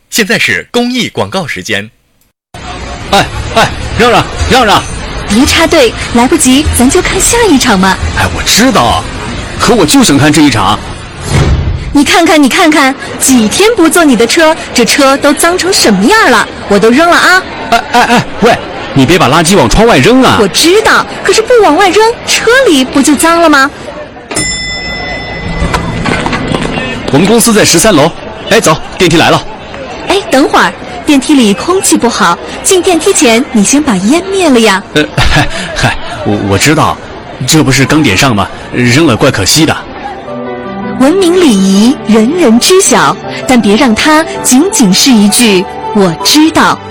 现在是公益广告时间。 哎，让！ 别插队，来不及，咱就看下一场嘛。 哎，我知道，可我就想看这一场。 你看看，几天不坐你的车，这车都脏成什么样了？我都扔了啊！ 哎，喂，你别把垃圾往窗外扔啊！ 我知道，可是不往外扔，车里不就脏了吗？ 我们公司在13楼。哎，走，电梯来了。 哎，等会儿，电梯里空气不好，进电梯前你先把烟灭了呀。 嗨，我知道，这不是刚点上吗？扔了怪可惜的。 文明礼仪，人人知晓，但别让它仅仅是一句“我知道”。